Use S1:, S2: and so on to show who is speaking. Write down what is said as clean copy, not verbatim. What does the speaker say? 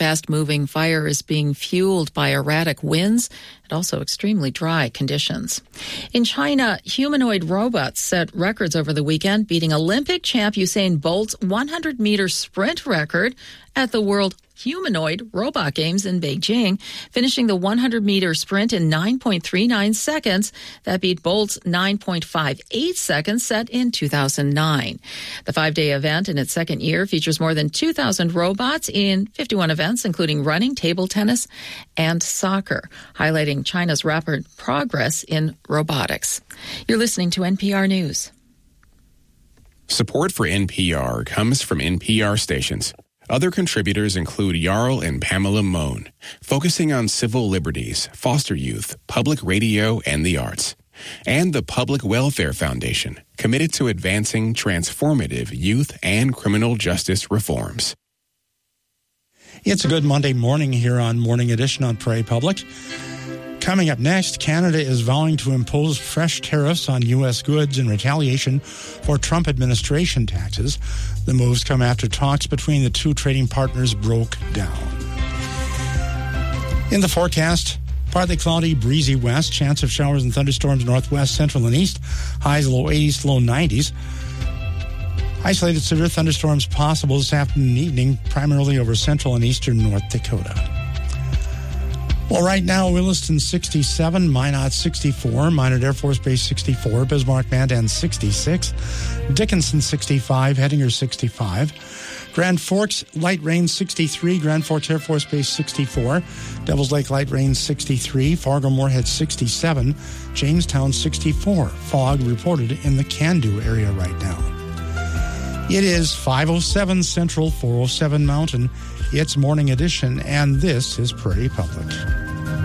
S1: fast-moving fire is being fueled by erratic winds and also extremely dry conditions. In China, humanoid robots set records over the weekend, beating Olympic champ Usain Bolt's 100-meter sprint record at the World Humanoid Robot Games in Beijing, finishing the 100-meter sprint in 9.39 seconds. That beat Bolt's 9.58 seconds set in 2009. The 5-day event in its second year features more than 2,000 robots in 51 events, including running, table tennis, and soccer, highlighting China's rapid progress in robotics. You're listening to NPR News.
S2: Support for NPR comes from NPR stations. Other contributors include Jarl and Pamela Mohn, focusing on civil liberties, foster youth, public radio, and the arts. And the Public Welfare Foundation, committed to advancing transformative youth and criminal justice reforms.
S3: It's a good Monday morning here on Morning Edition on Prairie Public. Coming up next, Canada is vowing to impose fresh tariffs on U.S. goods in retaliation for Trump administration taxes. The moves come after talks between the two trading partners broke down. In the forecast, partly cloudy, breezy west, chance of showers and thunderstorms northwest, central, and east. Highs low 80s, low 90s. Isolated severe thunderstorms possible this afternoon and evening, primarily over central and eastern North Dakota. Well, right now, Williston 67, Minot 64, Minot Air Force Base 64, Bismarck Mandan 66, Dickinson 65, Hettinger 65, Grand Forks light rain 63, Grand Forks Air Force Base 64, Devils Lake light rain 63, Fargo Moorhead 67, Jamestown 64. Fog reported in the Can-Do area right now. It is 5:07 Central, 4:07 Mountain. It's Morning Edition, and this is Prairie Public.